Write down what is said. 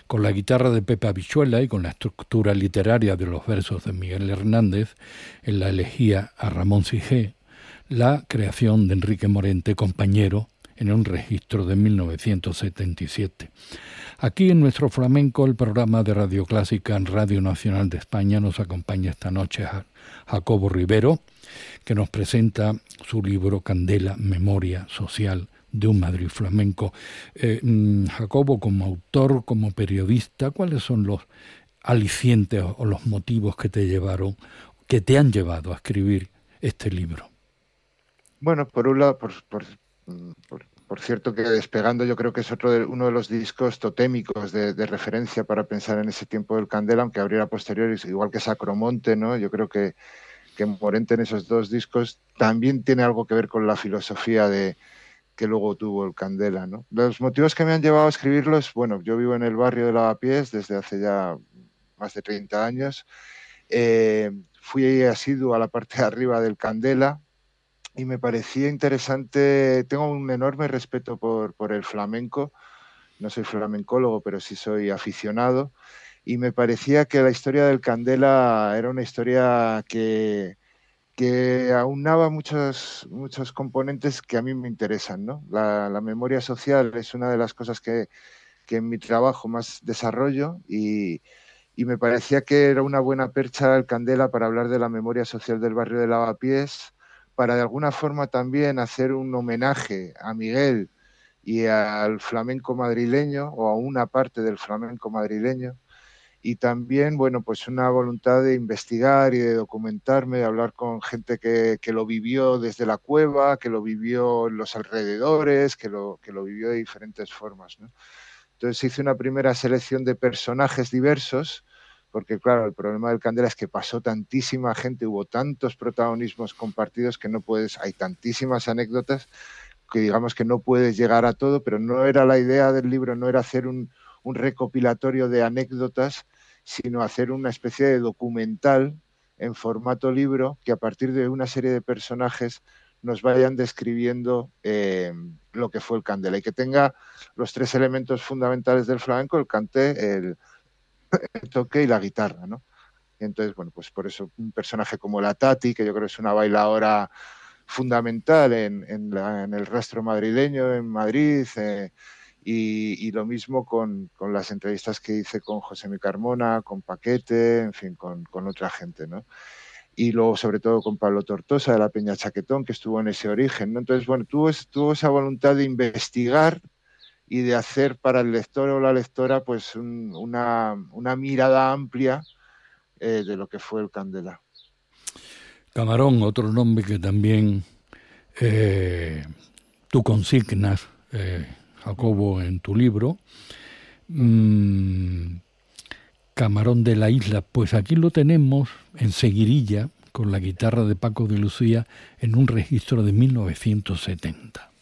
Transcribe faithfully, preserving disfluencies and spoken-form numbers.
con la guitarra de Pepe Habichuela y con la estructura literaria de los versos de Miguel Hernández en la elegía a Ramón Sijé, la creación de Enrique Morente, compañero, en un registro de mil novecientos setenta y siete. Aquí en Nuestro Flamenco, el programa de Radio Clásica en Radio Nacional de España, nos acompaña esta noche Jacobo Rivero, que nos presenta su libro Candela, Memoria Social de un Madrid Flamenco. Eh, Jacobo, como autor, como periodista, ¿cuáles son los alicientes o los motivos que te llevaron, que te han llevado a escribir este libro? Bueno, por un lado, por, por, por, por cierto que Despegando yo creo que es otro de, uno de los discos totémicos de, de referencia para pensar en ese tiempo del Candela, aunque abriera posteriores, igual que Sacromonte, ¿no? Yo creo que, que Morente en esos dos discos también tiene algo que ver con la filosofía de que luego tuvo el Candela, ¿no? Los motivos que me han llevado a escribirlos, bueno, yo vivo en el barrio de Lavapiés desde hace ya más de treinta años. Eh, fui asiduo a la parte de arriba del Candela, y me parecía interesante. Tengo un enorme respeto por, por el flamenco, no soy flamencólogo, pero sí soy aficionado, y me parecía que la historia del Candela era una historia que, que aunaba muchos, muchos componentes que a mí me interesan, ¿no? La, la memoria social es una de las cosas que, que en mi trabajo más desarrollo, y, y me parecía que era una buena percha el Candela para hablar de la memoria social del barrio de Lavapiés, para de alguna forma también hacer un homenaje a Miguel y al flamenco madrileño, o a una parte del flamenco madrileño, y también, bueno, pues una voluntad de investigar y de documentarme, de hablar con gente que, que lo vivió desde la cueva, que lo vivió en los alrededores, que lo, que lo vivió de diferentes formas, ¿no? Entonces hice una primera selección de personajes diversos, porque claro, el problema del Candela es que pasó tantísima gente, hubo tantos protagonismos compartidos que no puedes, hay tantísimas anécdotas que digamos que no puedes llegar a todo, pero no era la idea del libro, no era hacer un, un recopilatorio de anécdotas, sino hacer una especie de documental en formato libro que a partir de una serie de personajes nos vayan describiendo eh, lo que fue el Candela, y que tenga los tres elementos fundamentales del flamenco: el cante, el el toque y la guitarra, ¿no? Y entonces, bueno, pues por eso un personaje como la Tati, que yo creo que es una bailadora fundamental en, en, la, en el rastro madrileño, en Madrid, eh, y, y lo mismo con, con las entrevistas que hice con José Mi Carmona, con Paquete, en fin, con, con otra gente, ¿no? Y luego, sobre todo, con Pablo Tortosa, de la Peña Chaquetón, que estuvo en ese origen, ¿no? Entonces, bueno, tuvo, tuvo esa voluntad de investigar y de hacer para el lector o la lectora pues un, una, una mirada amplia eh, de lo que fue el Candela. Camarón, otro nombre que también eh, tú consignas, eh, Jacobo, en tu libro. Mm, Camarón de la Isla, pues aquí lo tenemos en seguirilla con la guitarra de Paco de Lucía en un registro de mil novecientos setenta.